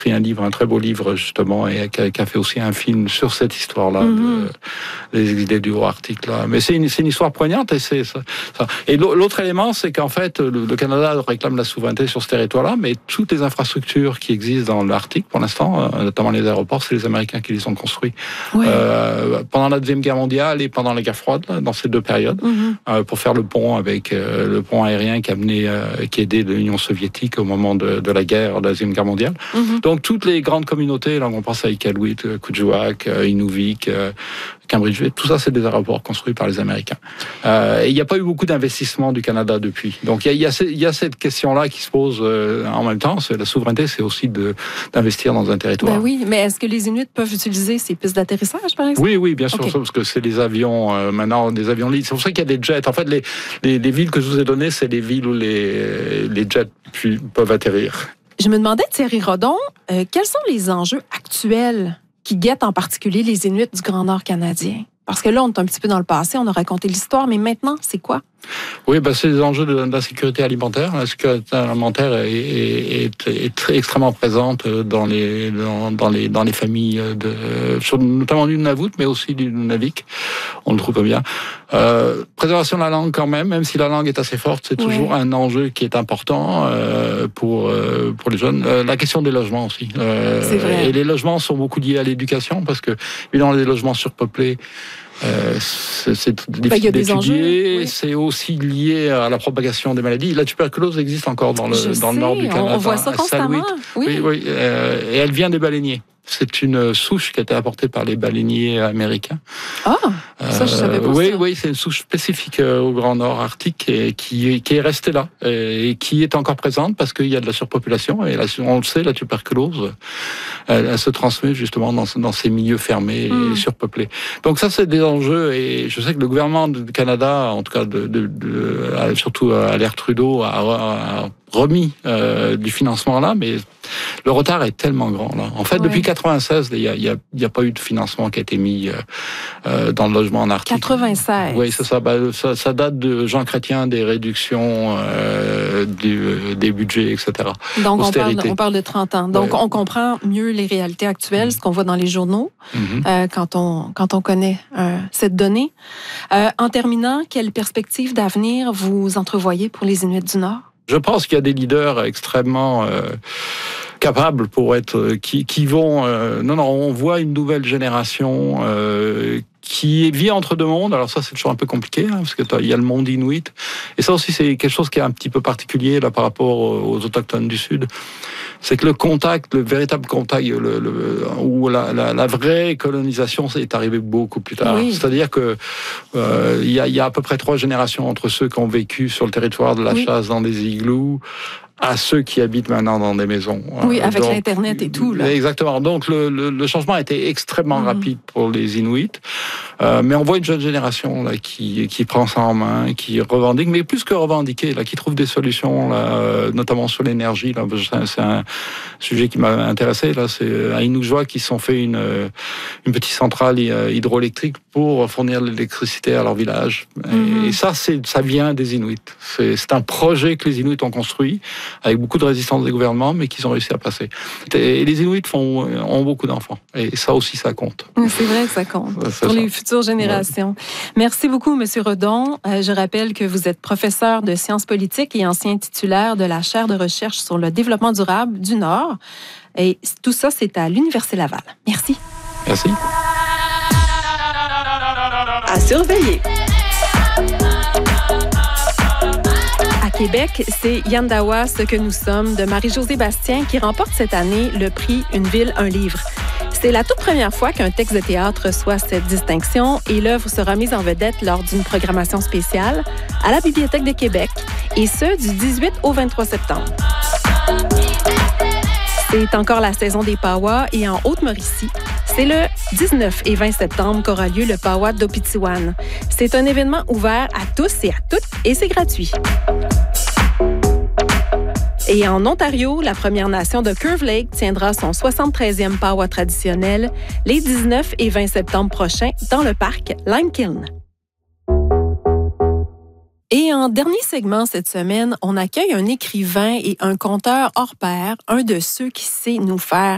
écrit un très beau livre justement, et qui a fait aussi un film sur cette histoire-là, des exilés du Haut-Arctique. Là. Mais c'est une histoire poignante, et c'est ça. Et l'autre élément, c'est qu'en fait, le Canada réclame la souveraineté sur ce territoire-là, mais toutes les infrastructures qui existent dans l'Arctique, pour l'instant, notamment les aéroports, c'est les Américains qui les ont construits. Oui. Pendant la Deuxième Guerre mondiale et pendant la guerre froide, là, dans ces deux périodes, pour faire le pont avec le pont aérien qui aidait l'Union soviétique au moment de la guerre, de la Deuxième Guerre mondiale. Donc toutes les grandes communautés, là on pense à Iqaluit, Kuujjuaq, Inuvik, Cambridge, tout ça c'est des aéroports construits par les Américains. Et il n'y a pas eu beaucoup d'investissement du Canada depuis. Donc il y a cette question-là qui se pose en même temps. La souveraineté, c'est aussi d'investir dans un territoire. Ben oui, mais est-ce que les Inuits peuvent utiliser ces pistes d'atterrissage, par exemple? Oui, bien sûr, parce que c'est des avions, maintenant, des avions libres. C'est pour ça qu'il y a des jets. En fait, les villes que je vous ai données, c'est les villes où les jets peuvent atterrir. Je me demandais, Thierry Rodon, quels sont les enjeux actuels qui guettent en particulier les Inuits du Grand Nord canadien? Parce que là, on est un petit peu dans le passé, on a raconté l'histoire, mais maintenant, c'est quoi? Oui, c'est les enjeux de la sécurité alimentaire. La sécurité alimentaire est extrêmement présente dans les familles, notamment du Nunavut, mais aussi du Nunavik. On le trouve bien. Préservation de la langue quand même si la langue est assez forte, c'est toujours un enjeu qui est important pour les jeunes. La question des logements aussi. C'est vrai. Et les logements sont beaucoup liés à l'éducation, parce que évidemment les logements surpeuplés, c'est difficile d'étudier. C'est aussi lié à la propagation des maladies. La tuberculose existe encore dans le nord du Canada. On voit ça constamment. Oui. Et elle vient des baleiniers. C'est une souche qui a été apportée par les baleiniers américains. Ah, ça je savais pas. Oui, c'est une souche spécifique au Grand Nord Arctique et qui est restée là et qui est encore présente parce qu'il y a de la surpopulation et on le sait, la tuberculose, elle se transmet justement dans ces milieux fermés et surpeuplés. Donc ça, c'est des enjeux, et je sais que le gouvernement du Canada, en tout cas surtout à l'ère Trudeau, a remis du financement là, mais le retard est tellement grand là. En fait, depuis 96, il y a pas eu de financement qui a été mis dans le logement en Arctique. 96. Oui, c'est ça. Ça date de Jean Chrétien, des réductions des budgets, etc. Donc on parle de 30 ans. Donc on comprend mieux les réalités actuelles, ce qu'on voit dans les journaux, quand on connaît cette donnée. En terminant, quelle perspective d'avenir vous entrevoyez pour les Inuits du Nord? Je pense qu'il y a des leaders extrêmement capables qui vont... on voit une nouvelle génération qui vit entre deux mondes. Alors ça, c'est toujours un peu compliqué, parce qu'il y a le monde inuit. Et ça aussi, c'est quelque chose qui est un petit peu particulier là par rapport aux autochtones du Sud. C'est que le véritable contact, où la vraie colonisation est arrivée beaucoup plus tard. Oui. C'est-à-dire que il y a à peu près 3 générations entre ceux qui ont vécu sur le territoire de la chasse dans des igloos à ceux qui habitent maintenant dans des maisons. Oui, avec l'Internet et tout. Là. Exactement. Donc, le changement a été extrêmement rapide pour les Inuits. Mais on voit une jeune génération là, qui prend ça en main, qui revendique, mais plus que revendiquer, là, qui trouve des solutions, là, notamment sur l'énergie. Là, c'est un sujet qui m'a intéressé. Là, c'est à Inukjuak qui se sont fait une petite centrale hydroélectrique pour fournir l'électricité à leur village. Et ça vient des Inuits. C'est un projet que les Inuits ont construit, avec beaucoup de résistance des gouvernements, mais qu'ils ont réussi à passer. Et les Inuits ont beaucoup d'enfants. Et ça aussi, ça compte. C'est vrai que ça compte. Pour les futures générations. Ouais. Merci beaucoup, M. Rodon. Je rappelle que vous êtes professeur de sciences politiques et ancien titulaire de la chaire de recherche sur le développement durable du Nord. Et tout ça, c'est à l'Université Laval. Merci. Merci. À surveiller. Québec, c'est Yandawa, ce que nous sommes, de Marie-Josée Bastien, qui remporte cette année le prix Une ville, un livre. C'est la toute première fois qu'un texte de théâtre reçoit cette distinction et l'œuvre sera mise en vedette lors d'une programmation spéciale à la Bibliothèque de Québec, et ce, du 18 au 23 septembre. C'est encore la saison des Pawa et en Haute-Mauricie, c'est le 19 et 20 septembre qu'aura lieu le Pawa d'Opitiwan. C'est un événement ouvert à tous et à toutes et c'est gratuit. Et en Ontario, la Première Nation de Curve Lake tiendra son 73e Pawa traditionnel les 19 et 20 septembre prochains dans le parc Limekiln. Et en dernier segment cette semaine, on accueille un écrivain et un conteur hors pair, un de ceux qui sait nous faire